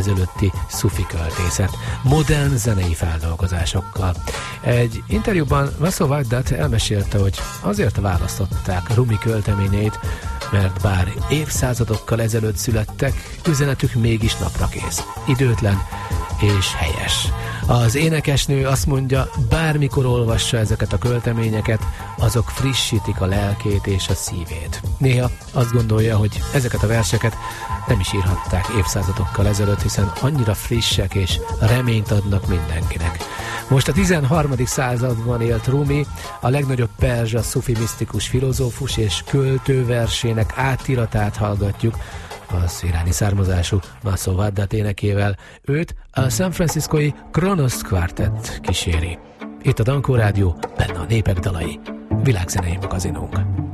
ezelőtti szufi költészet, modern zenei feldolgozásokkal. Egy interjúban Vaso Vajdat elmesélte, hogy azért választották Rumi költeményeit, mert bár évszázadokkal ezelőtt születtek, üzenetük mégis naprakész, időtlen és helyes. Az énekesnő azt mondja, bármikor olvassa ezeket a költeményeket, azok frissítik a lelkét és a szívét. Néha azt gondolja, hogy ezeket a verseket nem is írhatták évszázadokkal ezelőtt, hiszen annyira frissek és reményt adnak mindenkinek. Most a 13. században élt Rumi, a legnagyobb perzsa szufi misztikus filozófus és költőversének átiratát hallgatjuk, az iráni származású Vaso Vajdat énekével. Őt a San Franciscoi Kronos Quartet kíséri. Itt a Dankó Rádió, benne a népek dalai, világzenei magazinunk.